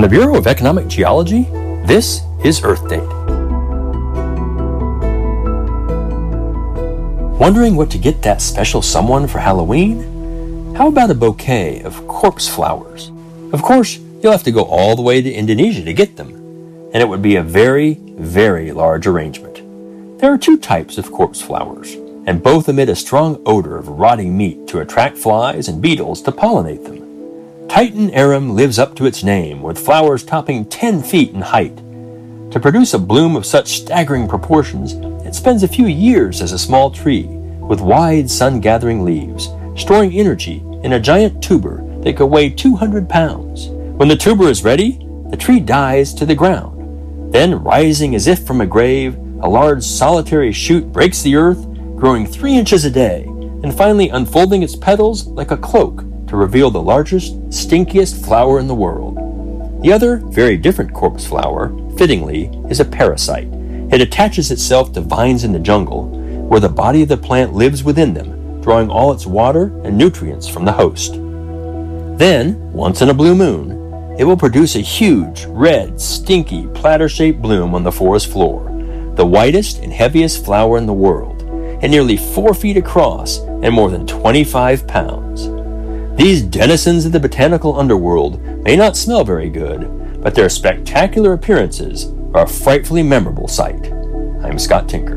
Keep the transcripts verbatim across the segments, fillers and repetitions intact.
From the Bureau of Economic Geology, this is Earth Date. Wondering what to get that special someone for Halloween? How about a bouquet of corpse flowers? Of course, you'll have to go all the way to Indonesia to get them, and it would be a very, very large arrangement. There are two types of corpse flowers, and both emit a strong odor of rotting meat to attract flies and beetles to pollinate them. Titan arum lives up to its name, with flowers topping ten feet in height. To produce a bloom of such staggering proportions, it spends a few years as a small tree, with wide sun-gathering leaves, storing energy in a giant tuber that could weigh two hundred pounds. When the tuber is ready, the tree dies to the ground. Then, rising as if from a grave, a large solitary shoot breaks the earth, growing three inches a day, and finally unfolding its petals like a cloak to reveal the largest, stinkiest flower in the world. The other, very different corpse flower, fittingly, is a parasite. It attaches itself to vines in the jungle, where the body of the plant lives within them, drawing all its water and nutrients from the host. Then, once in a blue moon, it will produce a huge, red, stinky, platter-shaped bloom on the forest floor, the whitest and heaviest flower in the world, and nearly four feet across and more than twenty-five pounds. These denizens of the botanical underworld may not smell very good, but their spectacular appearances are a frightfully memorable sight. I'm Scott Tinker.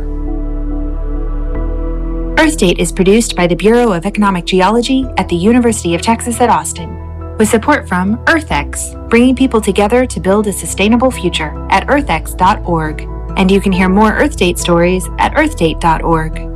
Earth Date is produced by the Bureau of Economic Geology at the University of Texas at Austin, with support from EarthX, bringing people together to build a sustainable future at earth x dot org. And you can hear more Earth Date stories at earth date dot org.